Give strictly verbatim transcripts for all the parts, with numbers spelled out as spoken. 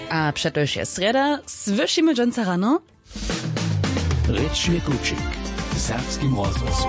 A przetoż jest sreda, słyszymy dżęca rano? Ryczny kuczyk w serbskim rozgłosu.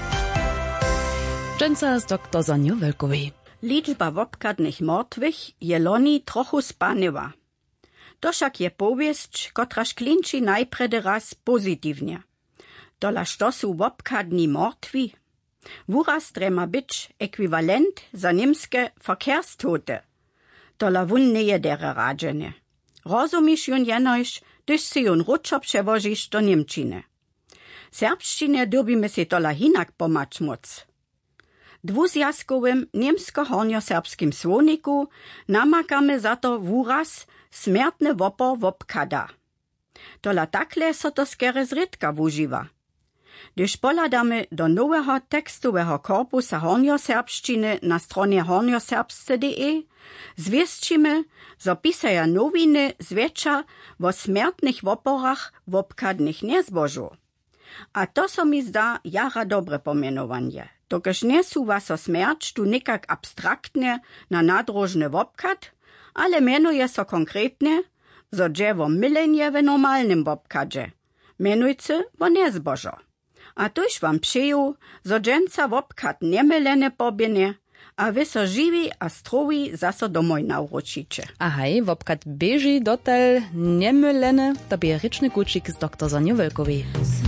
Dżęca z doktor Zoniu Welkowej. Liczba wopkadnych mortwych je loni trochu spanyła. To však je powiesć, kotraż klinči najpredy raz pozytywnie. Dola što su wopkadni mortwi? Wuraz drema być ekwivalent za niemskie verkehrstote. Dola wun nie dere radzenie. Rozumisz jun jenoś, gdyż si jun ruczo przewozisz do Niemčiny. Serbszczynie dubimy si dola hinak pomać móc. Dwuzjazkowym niemsko-hornio-serbskim słowniku namakamy za to wuraz smiertny wopor wopkada. Dola takle so to skere zrytka wużywa. Gdyż poladamy do nowego tekstowego korpusa hornio-serbszczyny na stronie hornioserbsce kropka de, zwiescimy, zo pisaja nowiny zwiecza wo smiertnych woporach wopkadnych nie zbożu. A to so mi zda jara dobre pomienowanie. Tokeż nie suwa so smierć tu nikak abstraktnie na nadrożny wopkad, ale mianuje so konkretnie, zo dziewo mylenie w normalnym wopkadzie, mianujcy wo nie zbożo. A tuż wam przyjął, zo dżęca wopkad niemylene pobienie, a wy so żywi a strowi zaso domoj nauročicie. Ahaj, wopkad bieži dotel niemylene, to bie ryczny kuczyk z doktor Zoniu Welkowej.